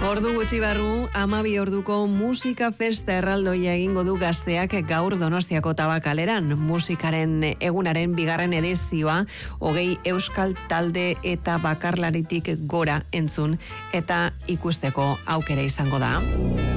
Ordu gutxi barru, 12 orduko musika festa erraldoia egingo du Gazteak gaur Donostiako Tabakaleran. Musikaren egunaren bigarren edizioa, 20 euskal talde eta bakarlaritik gora entzun eta ikusteko aukera izango da.